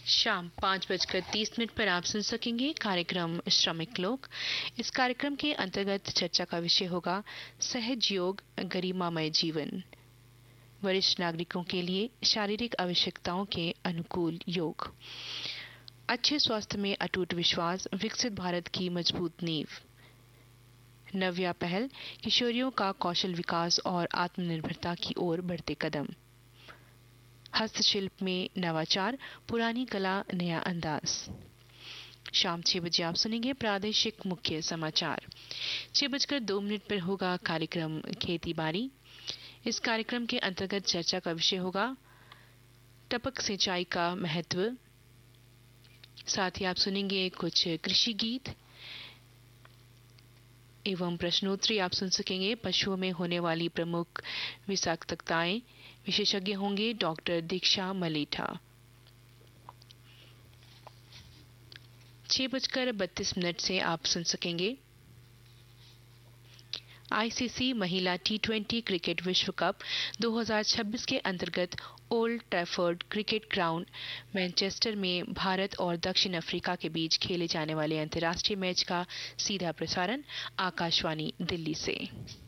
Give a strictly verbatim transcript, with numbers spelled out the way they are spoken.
शाम पाँच बजकर तीस मिनट पर आप सुन सकेंगे कार्यक्रम श्रमिक लोक। इस कार्यक्रम के अंतर्गत चर्चा का विषय होगा सहज योग गरिमामय जीवन, वरिष्ठ नागरिकों के लिए शारीरिक आवश्यकताओं के अनुकूल योग, अच्छे स्वास्थ्य में अटूट विश्वास, विकसित भारत की मजबूत नींव, नव्या पहल, किशोरियों का कौशल विकास और आत्मनिर्भरता की ओर बढ़ते कदम, हस्तशिल्प में नवाचार, पुरानी कला नया अंदाज। शाम छह बजे आप सुनेंगे प्रादेशिक मुख्य समाचार। छह बजकर दो मिनट पर होगा कार्यक्रम खेती बाड़ी। इस कार्यक्रम के अंतर्गत चर्चा का विषय होगा टपक सिंचाई का महत्व। साथ ही आप सुनेंगे कुछ कृषि गीत एवं प्रश्नोत्तरी आप सुन सकेंगे। पशुओं में होने वाली प्रमुख विषाक्तताएं, विशेषज्ञ होंगे डॉक्टर दीक्षा मलेठा। छह बजकर बत्तीस मिनट से आप सुन सकेंगे आईसीसी महिला टी ट्वेंटी क्रिकेट विश्व कप दो हज़ार छब्बीस के अंतर्गत old Trafford cricket ground Manchester में भारत और दक्षिण अफ्रीका के बीच खेले जाने वाले अंतर्राष्ट्रीय मैच का सीधा प्रसारण आकाशवाणी दिल्ली से।